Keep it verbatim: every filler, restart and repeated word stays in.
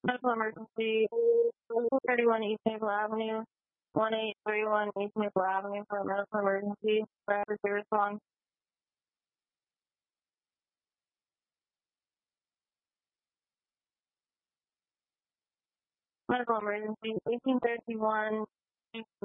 Medical emergency, two thirty-one East Maple Avenue, one eight three one East Maple Avenue for a medical emergency. Rapid response. Medical emergency, eighteen thirty-one